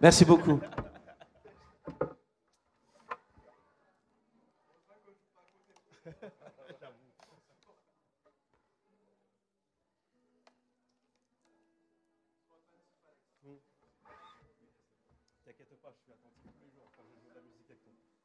Merci beaucoup. T'inquiète pas, je suis attentif tous les jours quand je joue de la musique avec toi.